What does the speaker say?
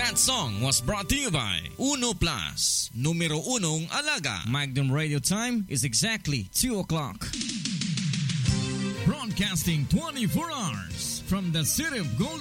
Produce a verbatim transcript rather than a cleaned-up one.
That song was brought to you by Uno Plus, numero unong alaga. Magnum Radio time is exactly two o'clock. Broadcasting twenty-four hours from the city of Golden